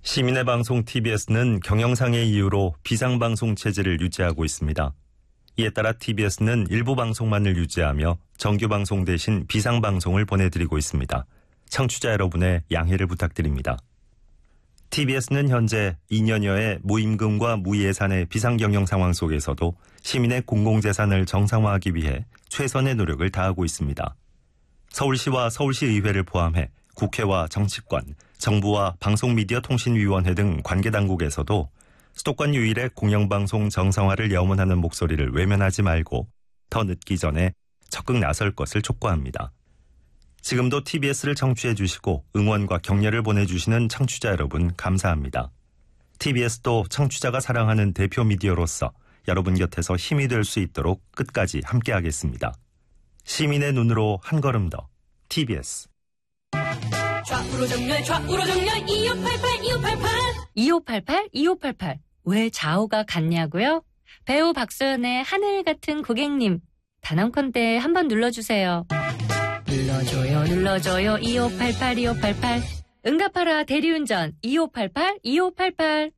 시민의 방송 TBS는 경영상의 이유로 비상방송 체제를 유지하고 있습니다. 이에 따라 TBS는 일부 방송만을 유지하며 정규방송 대신 비상방송을 보내드리고 있습니다. 청취자 여러분의 양해를 부탁드립니다. TBS는 현재 2년여의 무임금과 무예산의 비상경영 상황 속에서도 시민의 공공재산을 정상화하기 위해 최선의 노력을 다하고 있습니다. 서울시와 서울시의회를 포함해 국회와 정치권, 정부와 방송미디어통신위원회 등 관계당국에서도 수도권 유일의 공영방송 정상화를 염원하는 목소리를 외면하지 말고 더 늦기 전에 적극 나설 것을 촉구합니다. 지금도 TBS를 청취해 주시고 응원과 격려를 보내주시는 청취자 여러분 감사합니다. TBS도 청취자가 사랑하는 대표 미디어로서 여러분 곁에서 힘이 될 수 있도록 끝까지 함께하겠습니다. 시민의 눈으로 한 걸음 더 TBS. 좌우로 정렬 2588 왜 좌우가 같냐고요? 배우 박소연의 하늘 같은 고객님 단언컨대 한번 눌러주세요. 눌러줘요 2588 응답하라 대리운전 2588